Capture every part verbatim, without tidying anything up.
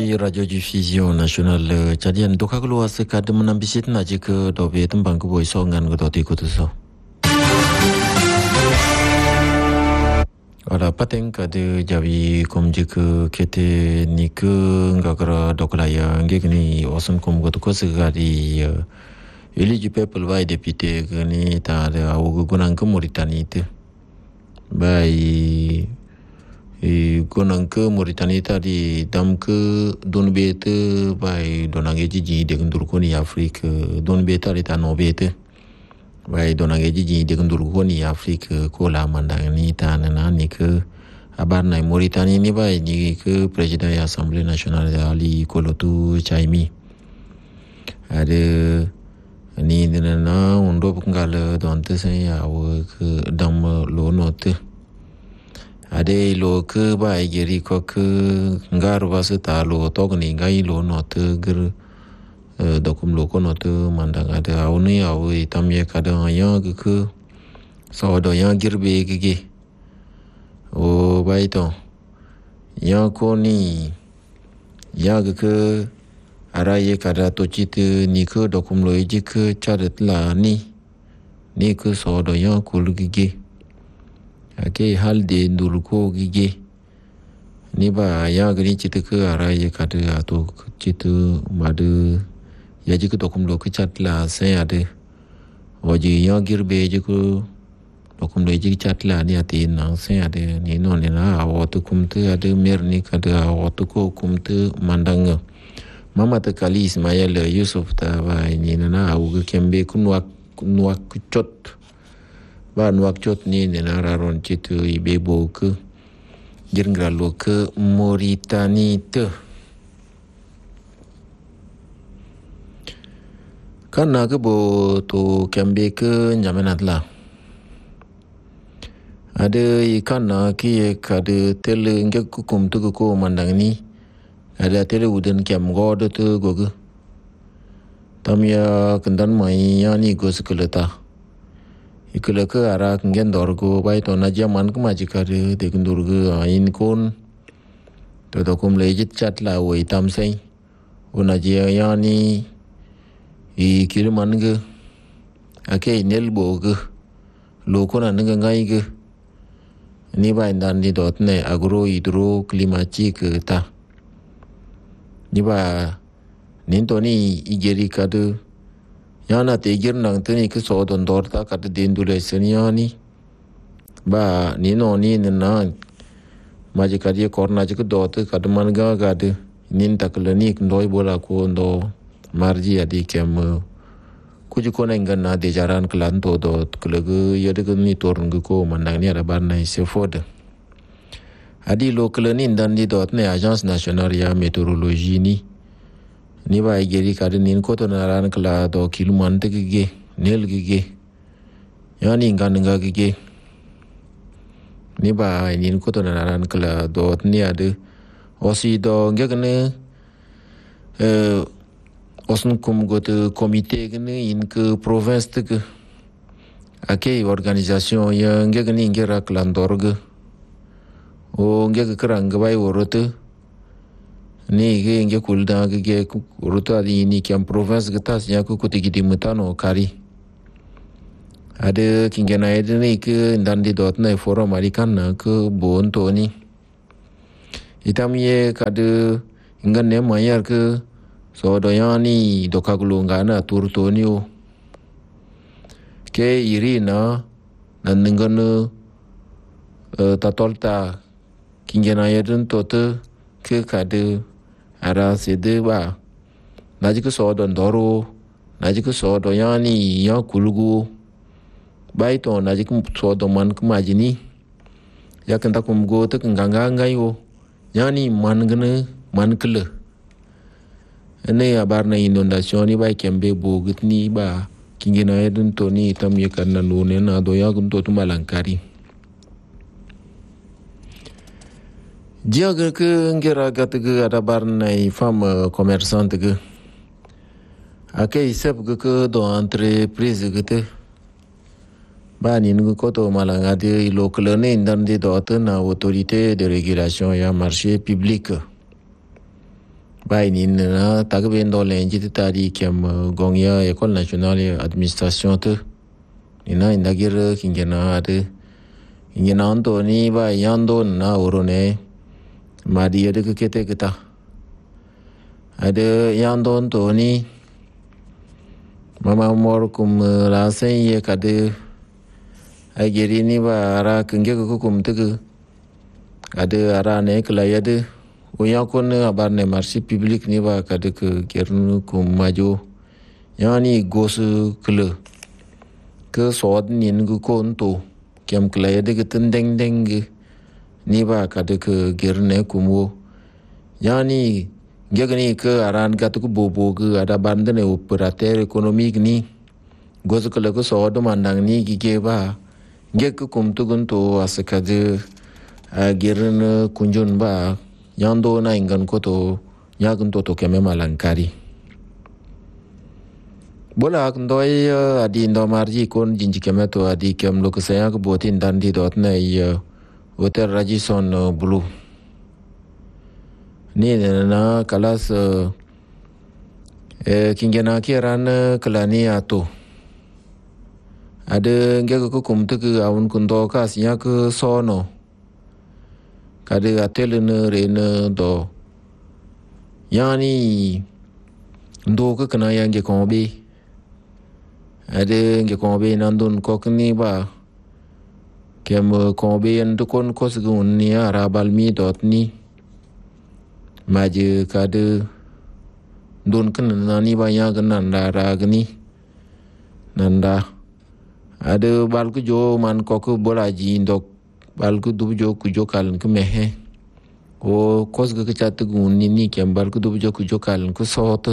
Bai radio diffusion nationale tchadienne doka glo ase kad manambisit na je ke do be tembang ko boy so ngan go do ti ko so ala pateng kad jawi kom je ke kete ni ke ngakra dokla ya ngegni osun kom go ko se gadi eli du peuple vai député gni ta da o gunan ko Mauritanie te bai e konan ke Mauritanie tadi dam ke don bete bai donange jiji de ndur ko ni Afrique don bete ali ta no bete bai donange jiji de ndur ko ni Afrique ko la mandang ni ta na ni ke abar na Mauritanie ni bai ni ke président ya Assemblée nationale Ali Kolotu Chaimi ade ni na undo ngal don te sen ya o ke dam lo note ade lo ke ba geri ko ke ngar wasu ta lo to ni ngai lo no te ger dokum lo ko no te mandang ade awni awi tamye kada ya ke so do ya girbe gege o bai to ya ko ni ya ke ara ye kada to chit ni ke dokum lo ji ke charet la ni ni ke so do ya kul gege ake halde ndurko gige ni ba ya gani chita ke araye kade ato chita madu ya jiko dokum lo ke chatla se ade oji ya girbe jiko dokum lo jiko chatla ni ati na se ade ni no ni na awotu kumte ade mer ni kade awotu ko kumte mandanga mama te kali Ismail Yusuf ta ba ni na awu kembe kunwa kunwa chot ba nuak chot ni nena raron chitu ibebo ke jirngra lo ke Mauritanie te kana ke bo to kembe ke nyamenat la ada ikana ki kade tele ngek kum tu ko mandang ni ada tele uden kem god tu goge tamya kendan mai yani go sekeleta ikula ke ara ngen dorgo bai to na jaman ke majikare de kendurgo ain kon to to kum lejit chat la woi tam sei ona je yani i kilman ge ake nel bo ge lo ko na nga ngai ge ni bai dan di dot ne agro hidro climatique ta ni ba nin to ni igeri kadu yana te gir nang tani ke so don dor ta kat din dule seniani ba ni no ni na maji kadi korna ji ko dot kad man ga ga de nin taklani ndoi bola ko ndo marji adi kem kuji ko nang na de jaran klan to dot klege yede ni torn ko mandang ni ara ban nai se fod adi lo klani ndan di dot ne agence nationale ya météorologie ni ni ba geri kade nin ko to naran kala do kilman te gege nel gege yani ngan nga gege ni ba nin ko to naran kala do ni ade osi do ngegne euh osun kum go te comité gne in ke province te ke ake organisation ya ngegne ngera klandorge o ngege krang bai worote ni ge nge kulda ge ruta di ni kiam province getas ya ku kutigi di mutano kari ade kingena ede ni ke ndandi dot na forum american na ke bon to ni itam ye kade ngan ne mayar ke so do yani do kaglu ngana tur to ni o ke irina nan ngan ta tolta kingena ede to te ke kade ara sede ba naji ko so don doro naji ko so do yani ya kulgu bai to naji ko so do man ko majini ya kan ta kum go ta nganga ngayo yani man gane man kle ene abar na inundation ni bai kembe bo gitni ba kingena edun to ni tam ye kan na no ne na do ya gun to to malankari Dia ke ngera gat ke ada barnai femme commerçante ke ake sep ke do entreprise ke te ba ni ngu ko to malanga de local ne ndan de do na autorité de régulation ya marché public bai ni na ta ga ben do len ji ta di kem gong ya École nationale administration tu ni na inda gir kingena ade ingena onto ni ba yando na urone ma di ade ke kete kita ade yando onto ni mama mor kum la sen ye kade ageri ni ba ara kenge ko kum tu ade ara ne kala yade Uya kon abar ne marché public ni ba kade ke gernu kum majo yani gos kle ke sod ni ngu kon to kem kle de ke tendeng deng ni ba kade ke gerne kumo yani gegni ke aran gat ku bobo ke ada bande ne operateur économique ni gos kle ko sod mandang ni gi ke ba gek kum tu gun to asakade a gernu kunjun ba Yando na ingan ko to yagun to to keme malankari. Bola akndoi adi ndo marji kon jinji keme to adi kem lo kesaya ke botin dandi dot na i hotel Radisson Blu. Ni na kalas eh kingena kiran kelani ato. Ada ngega ko kumtu ke awun kundo kas yak sono. Kade atel ne rene do yani ndo ke kana yang ge kombe ade ge kombe nandun kokni ba kem kombe en to kon kosgun ni arabal mi dot ni maje kade don kan nani ba ya gan da ragni nanda ade bal ku jo man koku bolaji ndok bal ku dubu jo ku jo kaln ku mehe o kos ga chat gun ni ni kem bal ku dubu jo ku jo kaln ku sot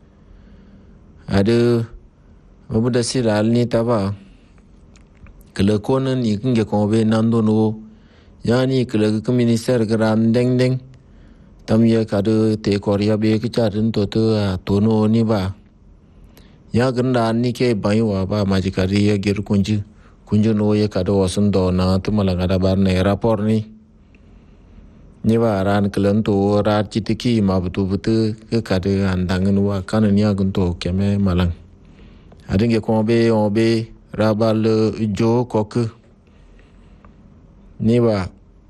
ade mabuda siral ni taba kele kon ni kinge ko be nando no yani kele ku minister gran deng deng tam ye kade te korea be ku chat to to to no ni ba ya ganda ni ke bai wa ba majikari ye gir kunji kunjo no ye kado wasun do na tu malanga da bar ne rapor ni ni ba ran kelen to ra chitiki ma butu butu ke kade andang no wa kan ni agun to keme malang adin ge ko be o be rabal jo kok ni ba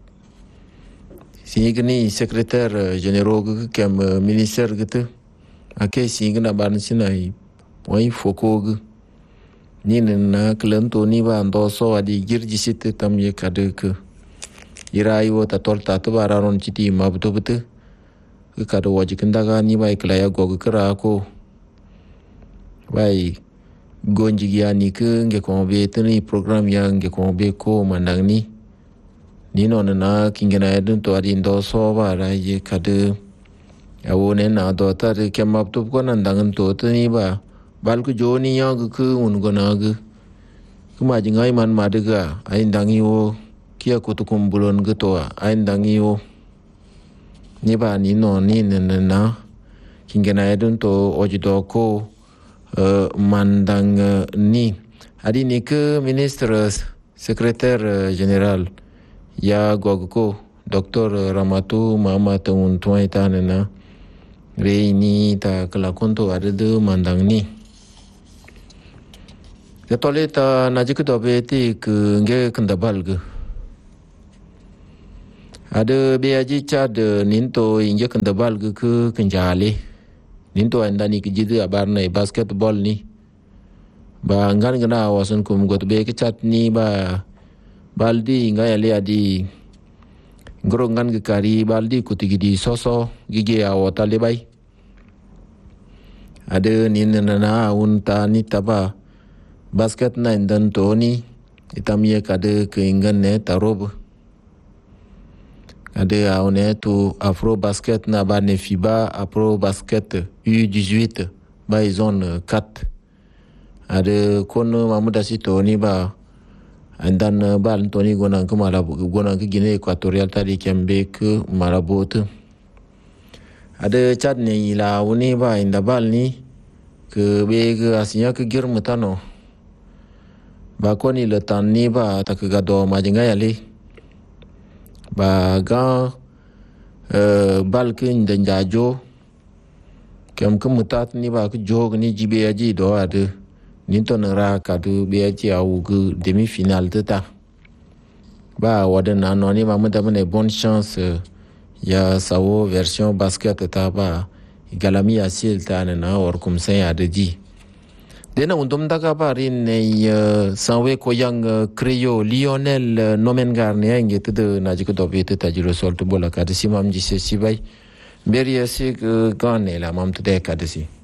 signi secrétaire général kem ministère gitu ake signa ban sinai oi foko ni na klento ni ba ndo so adi girji sitte tam ye kade ke irai wo ta tol ta to bararon chiti ma buto buto ke kade waji kindaga ni ba iklaya gog kra ko bai gonji ya ni ke nge ko be tani program ya nge ko be ko mandang ni ni no na kingena edun to adi ndo so ba ra ye kade awo ne na do ta ke map to ko nan dang to tani ba balku joni ya ku un gona gu kuma jingai man madiga ain dangi wo kia kutukum bulon gitu ain dangi wo ni ba ni no ni na kingena edun to ojido ko mandang ni adi ni ke ministre secrétaire général ya gogko docteur Ramatu Mama tun tuaita na reini ta kala konto adu mandang ni Ketole ta najik dobe ti ke nge kendabal ge. Ada beaji cad ninto inge kendabal ge ke kenjale. Ninto anda ni kejidi abar na basketball ni. Ba ngan gena wasan kum got be ke chat ni ba baldi ngai ale adi ngrongan ge kari baldi kutigidi soso gige awata lebai. Ada ni nana unta ni taba basket na indan toni itamye kade keingan ne tarob kade aone tu afro basket na ba ne FIBA afro basket U dix-huit ba zone quatre ade kono mamuda si toni ba andan ba toni gona ko mala gona ko Guinée équatoriale tadi kembe ko marabot ade chat ne ila woni ba inda bal ni ke be ke asinya ke girmutano ba koni le tan ni ba ta ke gado ma jinga yali ba ga eh bal kin den jajo kem ke mutat ni ba ke jog ni jibe aji do ade ni to nara ka du be aji au ke demi finale ta ba wada na no ni ma muta bane bonne chance ya sawo version basket ta ba galami asil ta na or kum sai ade ji dena undum daga ba rin ne sanwe ko yang creyo Lionel Nomengar ne ngete de na jiko do vete ta jiro sol to bola ka de simam ji se sibai Beria sig gane la mam to de ka de si